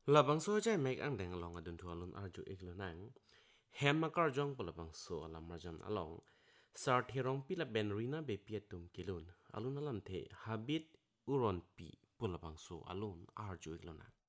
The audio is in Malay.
Labang so jai mek ang deng along adun tu alun arju iglunang. Hem makar jong palabang so alam marjan along. Sar thirong pila benrina be pietum kilun. Alun alam the habit uron pi pulabang so alun arju iglunang.